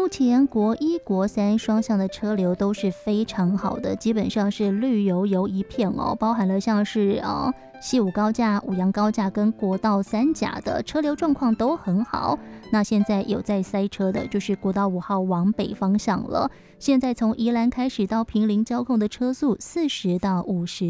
前国一国三双向的车流都是非常好的，基本上是绿油油一片哦，包含了像是西武高架、五杨高架跟国道3甲的车流状况都很好。那现在有在塞车的就是国道5号往北方向了，现在从宜兰开始到坪林交控的车速40到50